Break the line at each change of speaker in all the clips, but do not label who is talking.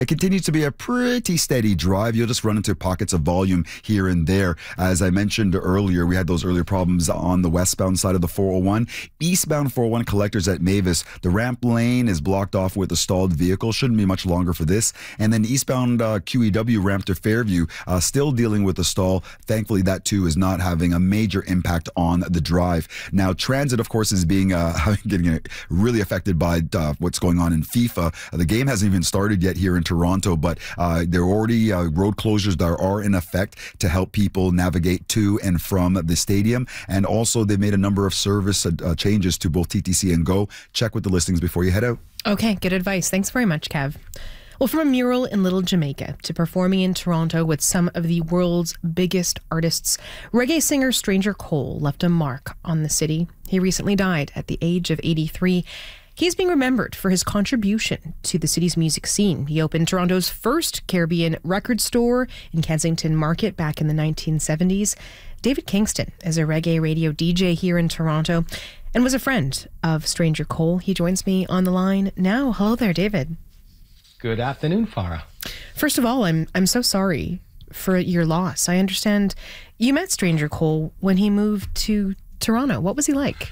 It continues to be a pretty steady drive. You'll just run into pockets of volume here and there. As I mentioned earlier, we had those earlier problems on the westbound side of the 401. Eastbound 401 collectors at Mavis, the ramp lane is blocked off with a stalled vehicle. Shouldn't be much longer for this. And then eastbound QEW ramp to Fairview, still dealing with a stall. Thankfully, that too is not having a major impact on the drive. Now, transit, of course, is being getting really affected by what's going on in FIFA. The game hasn't even started yet here in Toronto, but there are already road closures that are in effect to help people navigate to and from the stadium. And also, they've made a number of service changes to both TTC and GO. Check with the listings before you head out.
Okay, good advice. Thanks very much, Kev. Well, from a mural in Little Jamaica to performing in Toronto with some of the world's biggest artists, reggae singer Stranger Cole left a mark on the city. He recently died at the age of 83. He's being remembered for his contribution to the city's music scene. He opened Toronto's first Caribbean record store in Kensington Market back in the 1970s. David Kingston is a reggae radio DJ here in Toronto and was a friend of Stranger Cole. He joins me on the line now. Hello there, David.
Good afternoon, Farah.
First of all, I'm so sorry for your loss. I understand you met Stranger Cole when he moved to Toronto. What was he like?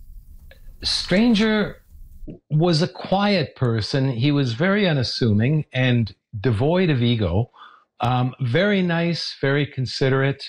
Stranger was a quiet person. He was very unassuming and devoid of ego. Very nice, very considerate,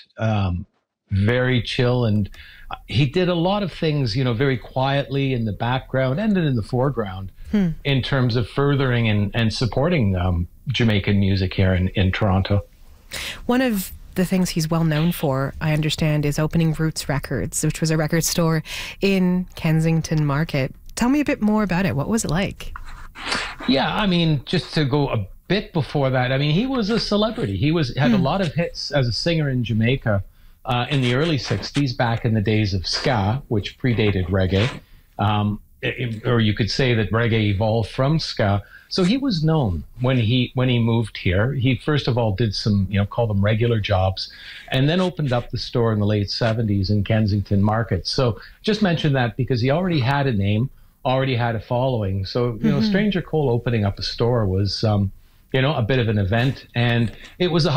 very chill. And he did a lot of things, very quietly in the background and in the foreground in terms of furthering and supporting Jamaican music here in Toronto.
One of the things he's well known for, I understand, is opening Roots Records, which was a record store in Kensington Market. Tell me a bit more about it. What was it like?
Yeah, just to go a bit before that, he was a celebrity. He had a lot of hits as a singer in Jamaica in the early 60s, back in the days of ska, which predated reggae. Or you could say that reggae evolved from ska. So he was known when he moved here. He first of all did some, call them regular jobs, and then opened up the store in the late 70s in Kensington Market. So just mention that because he already had a name, already had a following. So, Stranger Cole opening up a store was, a bit of an event. And it was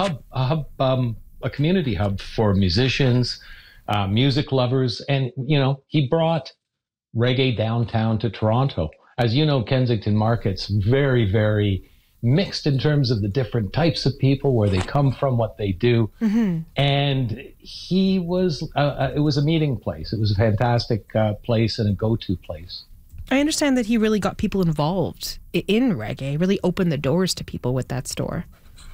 a community hub for musicians, music lovers. And, he brought reggae downtown to Toronto. As you know, Kensington Market's very, very mixed in terms of the different types of people, where they come from, what they do. And it was a meeting place. It was a fantastic place and a go-to place.
I understand that he really got people involved in reggae, really opened the doors to people with that store.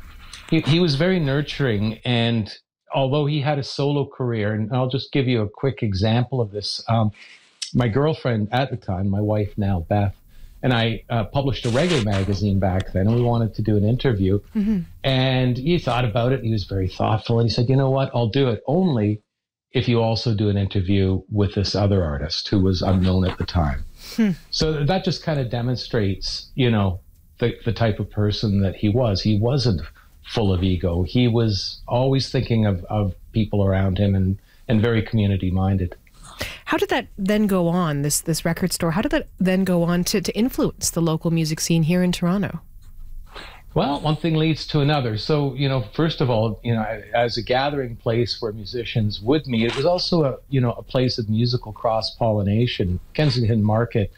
He was very nurturing, and although he had a solo career, and I'll just give you a quick example of this. My girlfriend at the time, my wife now, Beth, and I published a reggae magazine back then, and we wanted to do an interview. And he thought about it. He was very thoughtful, and he said, "You know what? I'll do it only if you also do an interview with this other artist who was unknown at the time." So that just kind of demonstrates, the type of person that he was. He wasn't full of ego. He was always thinking of people around him and very community minded.
How did that then go on, this record store? How did that then go on to influence the local music scene here in Toronto?
Well, one thing leads to another. So, first of all, as a gathering place where musicians would meet, it was also a place of musical cross-pollination. Kensington Market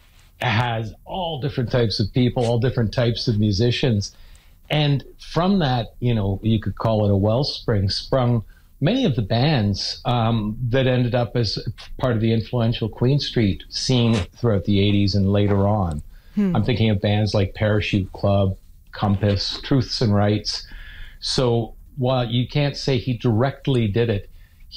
has all different types of people, all different types of musicians. And from that, you could call it a wellspring, sprung many of the bands that ended up as part of the influential Queen Street scene throughout the 80s and later on. I'm thinking of bands like Parachute Club, Compass, Truths and Rights. So while you can't say he directly did it,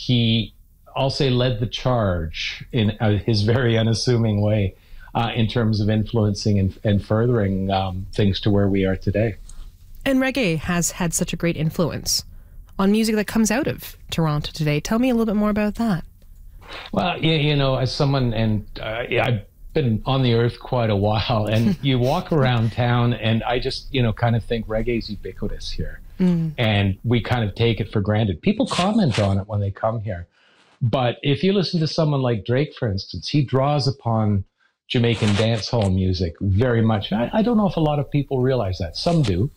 I'll say, led the charge in his very unassuming way in terms of influencing and furthering things to where we are today.
And reggae has had such a great influence on music that comes out of Toronto today. Tell me a little bit more about that.
Well, as someone, and I've been on the earth quite a while, and you walk around town, and I just, kind of think reggae's ubiquitous here. And we kind of take it for granted. People comment on it when they come here. But if you listen to someone like Drake, for instance, he draws upon Jamaican dance hall music very much. I don't know if a lot of people realize that. Some do.